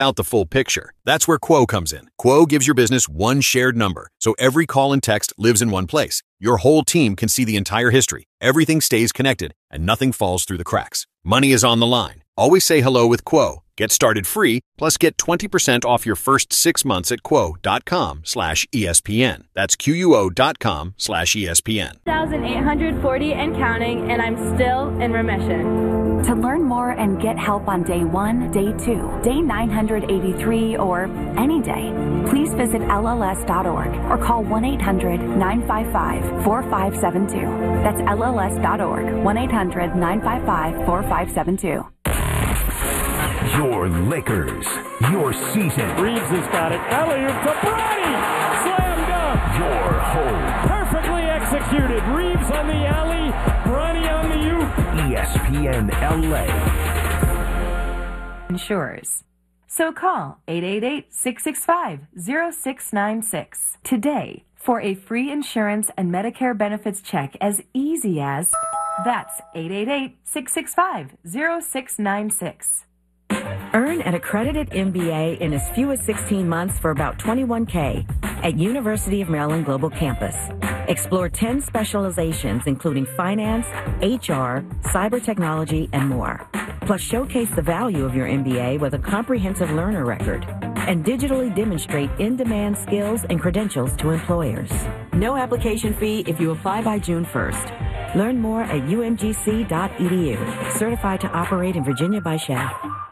out the full picture. That's where Quo comes in. Quo gives your business one shared number, so every call and text lives in one place. Your whole team can see the entire history. Everything stays connected, and nothing falls through the cracks. Money is on the line. Always say hello with Quo. Get started free, plus get 20% off your first 6 months at quo.com/ESPN. That's QUO.com/ESPN. 1,840 and counting, and I'm still in remission. To learn more and get help on day 1, day 2, day 983, or any day, please visit LLS.org or call 1-800-955-4572. That's LLS.org, 1-800-955-4572. Your Lakers, your season. Reeves has got it. Alley-oop to Bronny! Slam dunk! Your home. Perfectly executed. Reeves on the alley, Bronny on the oop. ESPN LA. Insurers. So call 888-665-0696 today for a free insurance and Medicare benefits check as easy as... That's 888-665-0696. Earn an accredited MBA in as few as 16 months for about $21K at University of Maryland Global Campus. Explore 10 specializations, including finance, HR, cyber technology, and more. Plus, showcase the value of your MBA with a comprehensive learner record and digitally demonstrate in-demand skills and credentials to employers. No application fee if you apply by June 1st. Learn more at umgc.edu. Certified to operate in Virginia by SCHEV.